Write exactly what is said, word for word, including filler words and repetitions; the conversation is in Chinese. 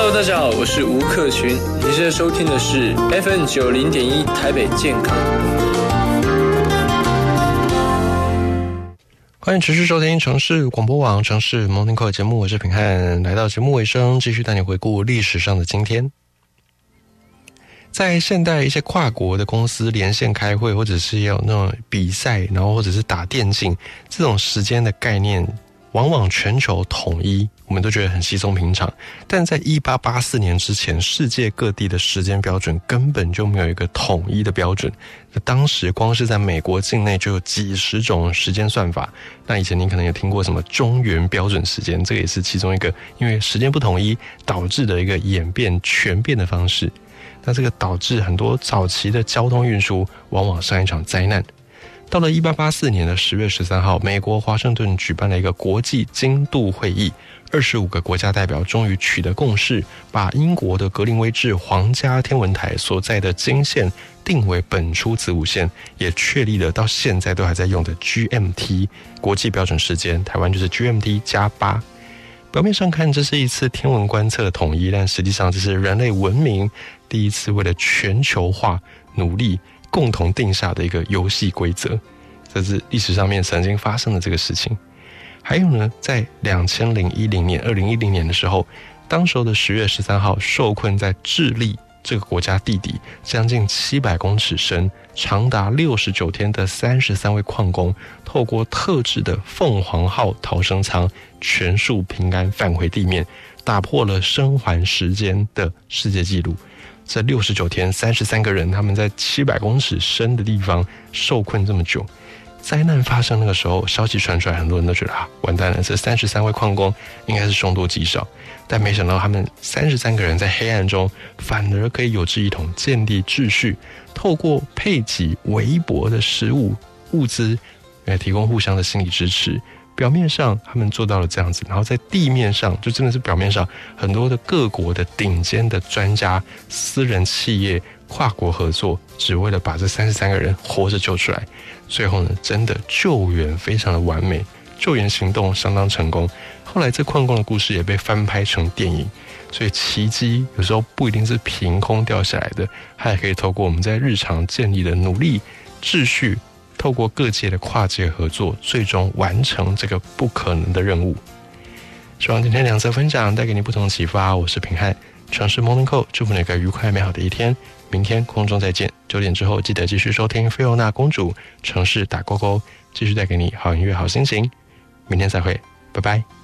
Hello， 大家好，我是吴克群，你现在收听的是 F M 九零点一台北健康。 欢迎持续收听城市广播网城市 Morning Call 节目，我是品汉。来到节目尾声，继续带你回顾历史上的今天。在现代一些跨国的公司连线开会，或者是有那种比赛，然后或者是打电竞，这种时间的概念往往全球统一，我们都觉得很稀松平常。但在一八八四年之前，世界各地的时间标准根本就没有一个统一的标准。那当时光是在美国境内就有几十种时间算法。那以前你可能有听过什么中原标准时间，这个也是其中一个因为时间不统一导致的一个演变全变的方式。那这个导致很多早期的交通运输往往上一场灾难。到了一八八四年的十月十三号，美国华盛顿举办了一个国际经度会议，二十五个国家代表终于取得共识，把英国的格林威治皇家天文台所在的经线定为本初子午线，也确立了到现在都还在用的 G M T 国际标准时间，台湾就是 G M T 加八。表面上看这是一次天文观测的统一，但实际上这是人类文明第一次为了全球化努力共同定下的一个游戏规则，这是历史上面曾经发生的这个事情。还有呢，在二零一零年二零一零年的时候，当时候的十月十三号，受困在智利这个国家地底将近七百公尺深，长达六十九天的三十三位矿工，透过特制的凤凰号逃生舱全数平安返回地面，打破了生还时间的世界纪录。这六十九天三十三个人，他们在七百公尺深的地方受困这么久。灾难发生那个时候，消息传出来，很多人都觉得啊，完蛋了，这三十三位矿工应该是凶多吉少。但没想到他们三十三个人在黑暗中反而可以有志一同，建立秩序，透过配给微薄的食物物资来提供互相的心理支持。表面上他们做到了这样子，然后在地面上就真的是表面上很多的各国的顶尖的专家、私人企业跨国合作，只为了把这三十三个人活着救出来。最后呢，真的救援非常的完美，救援行动相当成功。后来这矿工的故事也被翻拍成电影，所以奇迹有时候不一定是凭空掉下来的，它也可以透过我们在日常建立的努力、秩序，透过各界的跨界合作，最终完成这个不可能的任务。希望今天两则分享带给你不同启发。我是平汉，城市 Morning Call， 祝福你一个愉快美好的一天。明天空中再见，九点之后记得继续收听菲欧娜公主城市打勾勾，继续带给你好音乐好心情。明天再会，拜拜。